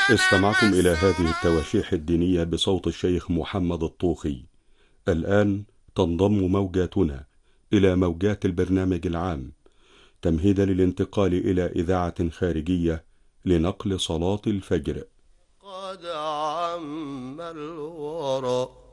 استمعتم إلى هذه التواشيح الدينية بصوت الشيخ محمد الطوخي. الآن تنضم موجاتنا إلى موجات البرنامج العام تمهيدا للانتقال إلى إذاعة خارجية لنقل صلاة الفجر. قد عم الورى